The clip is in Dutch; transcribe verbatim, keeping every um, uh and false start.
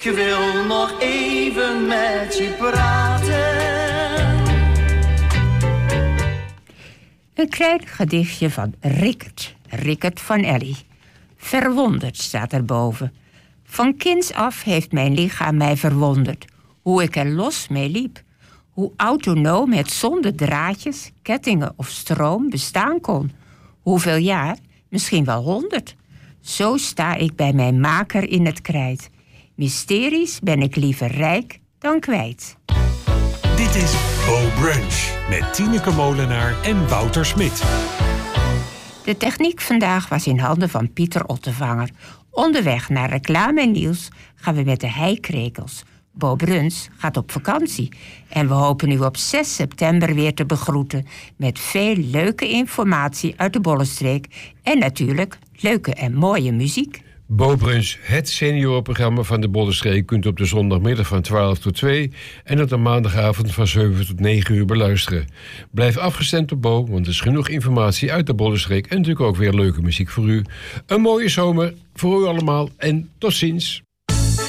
Ik wil nog even met je praten. Een klein gedichtje van Rickert, Rickert van Ellie. Verwonderd staat erboven. Van kinds af heeft mijn lichaam mij verwonderd. Hoe ik er los mee liep. Hoe autonoom het zonder draadjes, kettingen of stroom bestaan kon. Hoeveel jaar? Misschien wel honderd. Zo sta ik bij mijn maker in het krijt. Mysteries ben ik liever rijk dan kwijt. Dit is Bo Brunch met Tineke Molenaar en Wouter Smit. De techniek vandaag was in handen van Pieter Ottevanger. Onderweg naar reclame en nieuws gaan we met de heikrekels. Bo Brunch gaat op vakantie. En we hopen u op zes september weer te begroeten met veel leuke informatie uit de Bollenstreek. En natuurlijk leuke en mooie muziek. Bo Brunch, het seniorenprogramma van de Bollenstreek, kunt op de zondagmiddag van twaalf tot twee en op de maandagavond van zeven tot negen uur beluisteren. Blijf afgestemd op Bo, want er is genoeg informatie uit de Bollenstreek en natuurlijk ook weer leuke muziek voor u. Een mooie zomer voor u allemaal en tot ziens.